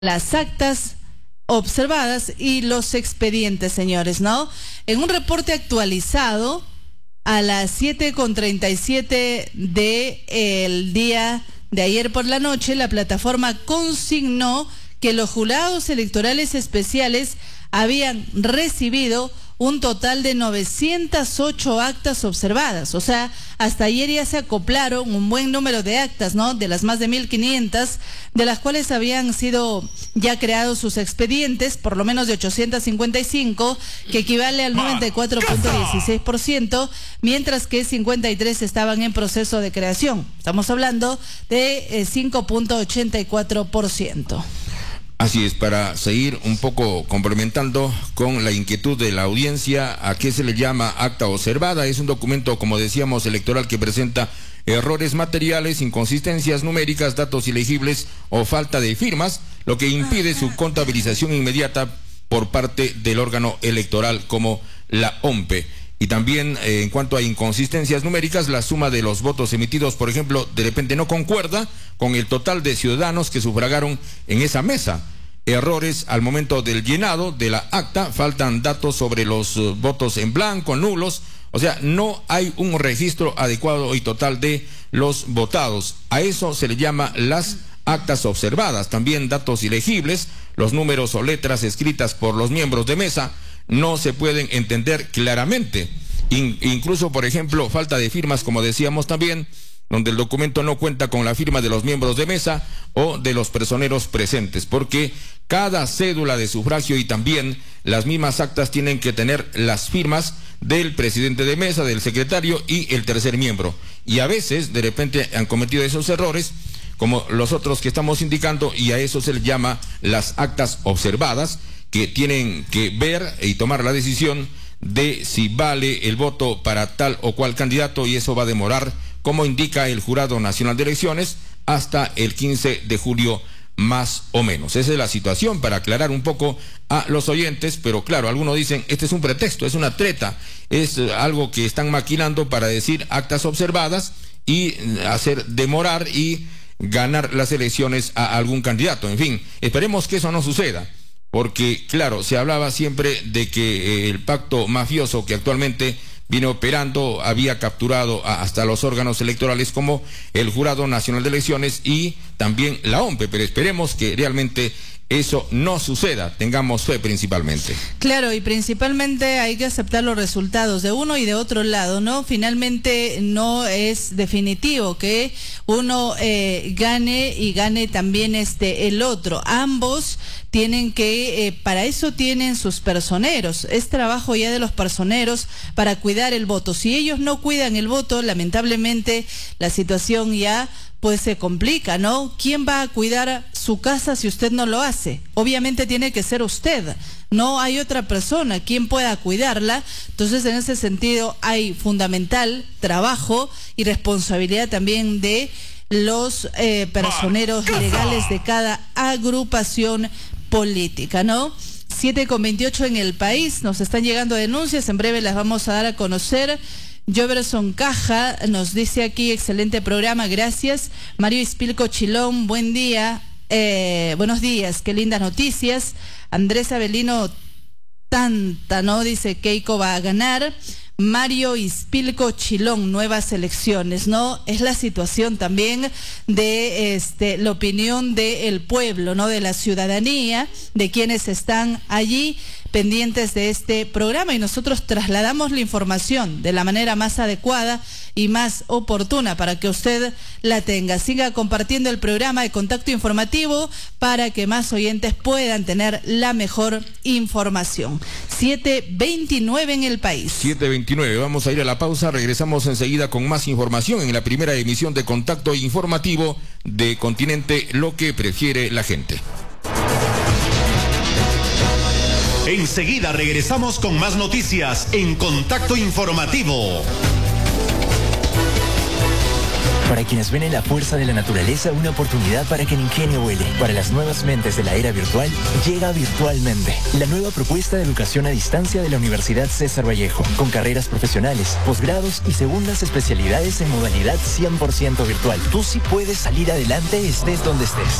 las actas observadas y los expedientes, señores, ¿no? En un reporte actualizado a las 7:37 del día de ayer por la noche, la plataforma consignó que los jurados electorales especiales habían recibido un total de 908 actas observadas. O sea, hasta ayer ya se acoplaron un buen número de actas, ¿no? De las más de 1.500, de las cuales habían sido ya creados sus expedientes, por lo menos de 855, que equivale al 94.16%, mientras que 53 estaban en proceso de creación. Estamos hablando de 5.84%. Así es, para seguir un poco complementando con la inquietud de la audiencia, ¿a qué se le llama acta observada? Es un documento, como decíamos, electoral que presenta errores materiales, inconsistencias numéricas, datos ilegibles o falta de firmas, lo que impide su contabilización inmediata por parte del órgano electoral como la OMPE. Y también en cuanto a inconsistencias numéricas, la suma de los votos emitidos, por ejemplo, de repente no concuerda con el total de ciudadanos que sufragaron en esa mesa. Errores al momento del llenado de la acta, faltan datos sobre los votos en blanco, nulos, o sea, no hay un registro adecuado y total de los votados. A eso se le llama las actas observadas. También datos ilegibles, los números o letras escritas por los miembros de mesa no se pueden entender claramente. Incluso, por ejemplo, falta de firmas, como decíamos también, donde el documento no cuenta con la firma de los miembros de mesa o de los personeros presentes, porque cada cédula de sufragio y también las mismas actas tienen que tener las firmas del presidente de mesa, del secretario y el tercer miembro. Y a veces, de repente, han cometido esos errores, como los otros que estamos indicando, y a eso se le llama las actas observadas, que tienen que ver y tomar la decisión de si vale el voto para tal o cual candidato, y eso va a demorar, como indica el Jurado Nacional de Elecciones, hasta el 15 de julio más o menos. Esa es la situación, para aclarar un poco a los oyentes, pero claro, algunos dicen, este es un pretexto, es una treta, es algo que están maquinando para decir actas observadas y hacer demorar y ganar las elecciones a algún candidato. En fin, esperemos que eso no suceda, porque claro, se hablaba siempre de que el pacto mafioso que actualmente viene operando había capturado hasta los órganos electorales como el Jurado Nacional de Elecciones y también la OMPE, pero esperemos que realmente eso no suceda, tengamos fe principalmente. Claro, y principalmente hay que aceptar los resultados de uno y de otro lado, ¿no? Finalmente no es definitivo que uno gane y gane también el otro. Ambos tienen que, para eso tienen sus personeros. Es trabajo ya de los personeros para cuidar el voto. Si ellos no cuidan el voto, lamentablemente la situación ya pues se complica, ¿no? ¿Quién va a cuidar su casa si usted no lo hace? Obviamente tiene que ser usted, no hay otra persona quien pueda cuidarla. Entonces, en ese sentido hay fundamental trabajo y responsabilidad también de los personeros legales de cada agrupación política, ¿no? 7:28 en el país, nos están llegando denuncias, en breve las vamos a dar a conocer. Joverson Caja nos dice aquí, excelente programa, gracias. Mario Ispilco Chilón, buen día, buenos días, qué lindas noticias. Andrés Avelino Tanta, ¿no? Dice Keiko va a ganar. Mario Ispilco Chilón, nuevas elecciones, ¿no? Es la situación también de la opinión del pueblo, ¿no? De la ciudadanía, de quienes están allí pendientes de este programa, y nosotros trasladamos la información de la manera más adecuada y más oportuna para que usted la tenga. Siga compartiendo el programa de Contacto Informativo para que más oyentes puedan tener la mejor información. 7:29 en el país. 7:29, vamos a ir a la pausa, regresamos enseguida con más información en la primera emisión de Contacto Informativo de Continente, lo que prefiere la gente. Enseguida regresamos con más noticias en Contacto Informativo. Para quienes ven en la fuerza de la naturaleza una oportunidad para que el ingenio vuele. Para las nuevas mentes de la era virtual, llega Virtualmente, la nueva propuesta de educación a distancia de la Universidad César Vallejo, con carreras profesionales, posgrados y segundas especialidades en modalidad 100% virtual. Tú sí puedes salir adelante estés donde estés.